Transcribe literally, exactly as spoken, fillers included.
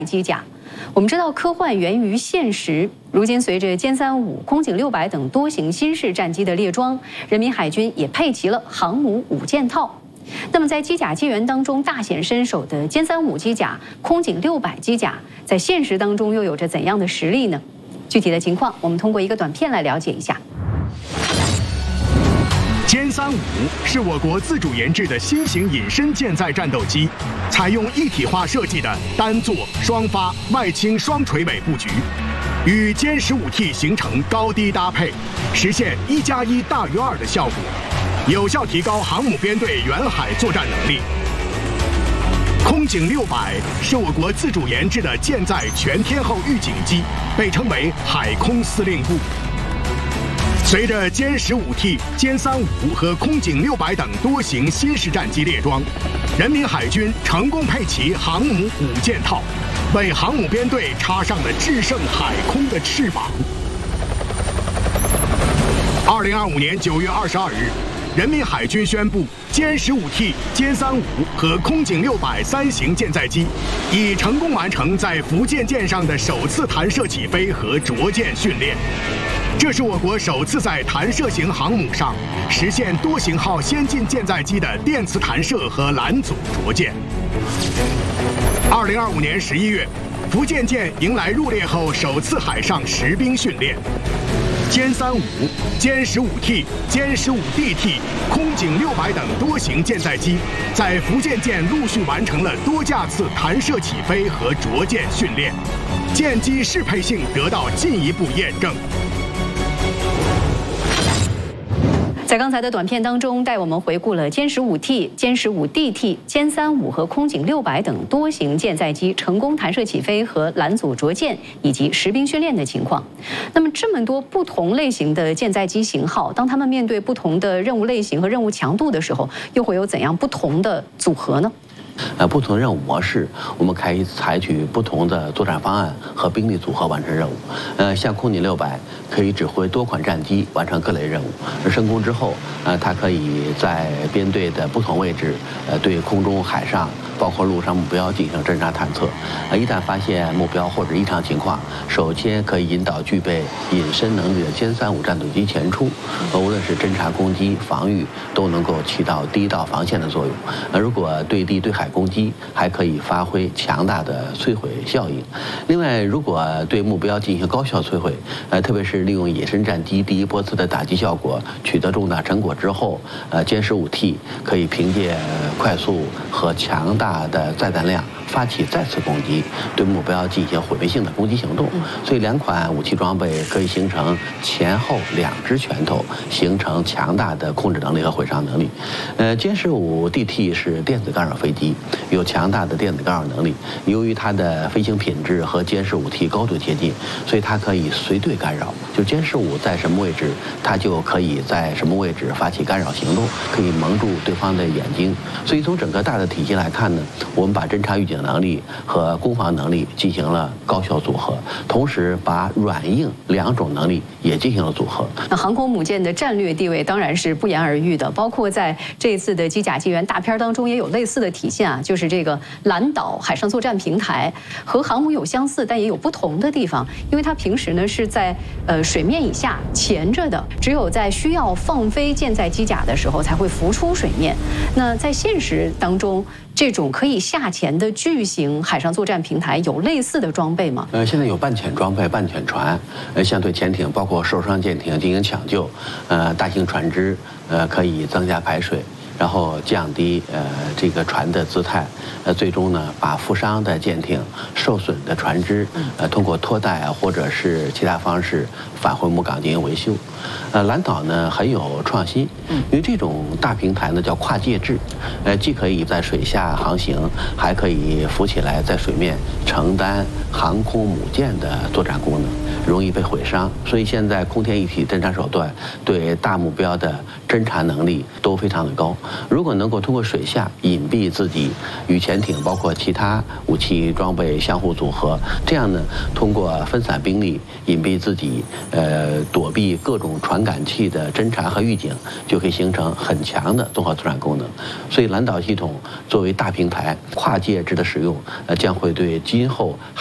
机甲。我们知道科幻源于现实，如今随着歼三五、空警六百等多型新式战机的列装，人民海军也配齐了航母五件套。那么在机甲机缘当中大显身手的歼三五机甲、空警六百机甲，在现实当中又有着怎样的实力呢？具体的情况，我们通过一个短片来了解一下。 歼三五是我国自主研制的新型隐身舰载战斗机，采用一体化设计的单座、双发、外倾双垂尾布局，与歼十五 T 形成高低搭配，实现一加一大于二的效果，有效提高航母编队远海作战能力。空警六百是我国自主研制的舰载全天候预警机，被称为海空司令部。 随着歼十五 T、歼三五和空警六百等多型新式战机列装，人民海军成功配齐航母五件套，为航母编队插上了制胜海空的翅膀。二零二五年九月二十二日，人民海军宣布，歼十五 T、歼三五和空警六百三型舰载机已成功完成在福建舰上的首次弹射起飞和着舰训练。 这是我国首次在弹射型航母上实现多型号先进舰载机的电磁弹射和拦阻着舰。二零二五年十一月，福建舰迎来入列后首次海上实兵训练。歼三五、歼十五 T、歼十五 D T、空警六百等多型舰载机在福建舰陆续完成了多架次弹射起飞和着舰训练，舰机适配性得到进一步验证。 在刚才的短片当中，带我们回顾了歼十五 T、歼十五 D T、歼三五和空警六百等多型舰载机成功弹射起飞和拦阻着舰以及实兵训练的情况。那么，这么多不同类型的舰载机型号，当他们面对不同的任务类型和任务强度的时候，又会有怎样不同的组合呢？ 呃，不同任务模式，我们可以采取不同的作战方案和兵力组合完成任务。呃，像空警六百可以指挥多款战机完成各类任务，而升空之后，呃，它可以在编队的不同位置，呃，对空中、海上，包括陆上目标进行侦察探测。呃，一旦发现目标或者异常情况，首先可以引导具备隐身能力的歼三五战斗机前出，呃，无论是侦察、攻击、防御，都能够起到第一道防线的作用。呃，如果对地对海 攻击还可以发挥强大的摧毁效应。另外，如果对目标进行高效摧毁，呃，特别是利用隐身战机第一波次的打击效果取得重大成果之后，呃，歼十五 T 可以凭借快速和强大的载弹量发起再次攻击，对目标进行毁灭性的攻击行动。所以，两款武器装备可以形成前后两支拳头，形成强大的控制能力和毁伤能力。呃，歼十五 D T 是电子干扰飞机。 有强大的电子干扰能力，由于它的飞行品质和歼十五 T 高度接近，所以它可以随队干扰。就歼十五在什么位置，它就可以在什么位置发起干扰行动，可以蒙住对方的眼睛。所以从整个大的体系来看呢，我们把侦察预警能力和攻防能力进行了高效组合，同时把软硬两种能力也进行了组合。 那航空母舰的战略地位当然是不言而喻的，包括在这一次的机甲机缘大片当中也有类似的体现啊。 就是这个蓝岛海上作战平台和航母有相似，但也有不同的地方。因为它平时呢是在呃水面以下潜着的，只有在需要放飞舰载机甲的时候才会浮出水面。那在现实当中，这种可以下潜的巨型海上作战平台有类似的装备吗？ 呃，现在有半潜装备、半潜船，呃，相对潜艇包括受伤舰艇进行抢救，呃，大型船只呃可以增加排水。 然后降低呃这个船的姿态，呃最终呢把负伤的舰艇、受损的船只，呃通过拖带啊或者是其他方式返回母港进行维修。呃蓝岛呢很有创新，因为这种大平台呢叫跨界制，呃既可以在水下航行，还可以浮起来在水面承担航空母舰的作战功能，容易被毁伤。所以现在空天一体侦察手段对大目标的侦察能力都非常的高。如果能够通过水下隐蔽自己与潜艇包括其他武器装备相互组合，这样呢，通过分散兵力隐蔽自己，呃，躲避各种传感器的侦察和预警，就可以形成很强的综合作战功能。所以蓝岛系统作为大平台跨介质的使用，呃，将会对今后